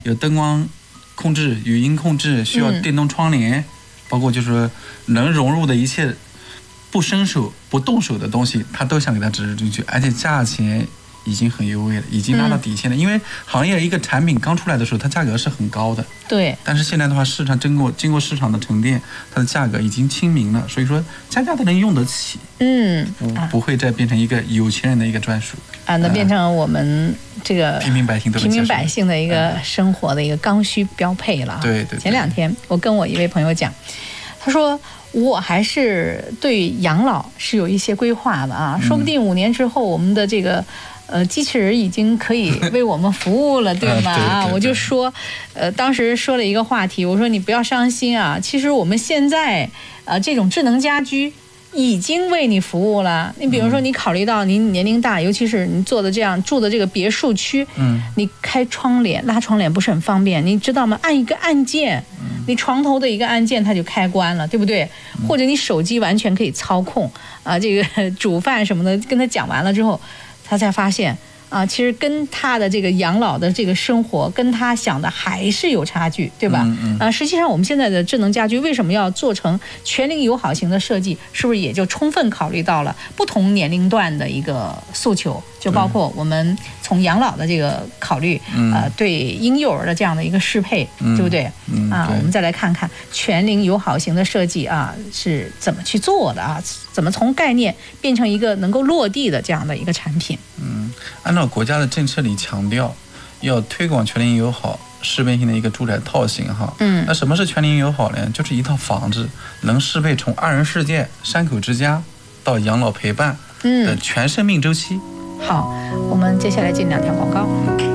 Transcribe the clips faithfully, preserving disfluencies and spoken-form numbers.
有灯光控制、语音控制，需要电动窗帘，嗯、包括就是说能融入的一切不伸手、不动手的东西，他都想给它植入进去，而且价钱已经很优惠了，已经拉到底线了。嗯、因为行业一个产品刚出来的时候，它价格是很高的。 对。但是现在的话，市场经过经过市场的沉淀，它的价格已经亲民了，所以说家家都能用得起。 嗯。 不不会再变成一个有钱人的一个专属。 啊，那变成我们这个平民百姓平民百姓的一个生活的一个刚需标配了。 对 对, 对。 前两天我跟我一位朋友讲，他说我还是对养老是有一些规划的啊，说不定五年之后我们的这个。呃，机器人已经可以为我们服务了，对吗？啊，我就说，呃，当时说了一个话题，我说你不要伤心啊，其实我们现在呃这种智能家居已经为你服务了。你比如说，你考虑到您年龄大，尤其是你做的这样住的这个别墅区，嗯，你开窗帘、拉窗帘不是很方便，你知道吗？按一个按键，你床头的一个按键它就开关了，对不对？或者你手机完全可以操控啊，这个煮饭什么的，跟他讲完了之后。他才发现啊，其实跟他的这个养老的这个生活，跟他想的还是有差距，对吧？嗯嗯、啊，实际上我们现在的智能家居为什么要做成全龄友好型的设计？是不是也就充分考虑到了不同年龄段的一个诉求？就包括我们从养老的这个考虑，嗯、呃，对婴幼儿的这样的一个适配，嗯、对不对？嗯、啊，我们再来看看全龄友好型的设计啊是怎么去做的啊？怎么从概念变成一个能够落地的这样的一个产品？ 嗯，按照国家的政策里强调，要推广全龄友好适配性的一个住宅套型哈。嗯，那什么是全龄友好呢？就是一套房子能适配从二人世界、三口之家到养老陪伴的全生命周期。 嗯好，我们接下来进两条广告。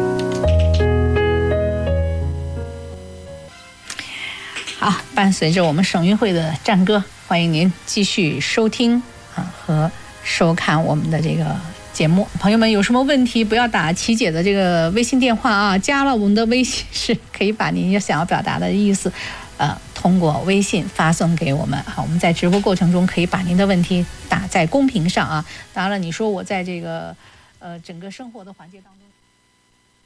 好，伴随着我们省运会的战歌，欢迎您继续收听啊和收看我们的这个节目。朋友们有什么问题，不要打琪姐的这个微信电话啊，加了我们的微信是可以把您想要表达的意思，呃，通过微信发送给我们。好，我们在直播过程中可以把您的问题打在公屏上啊。当然了，你说我在这个。呃，整个生活的环节当中。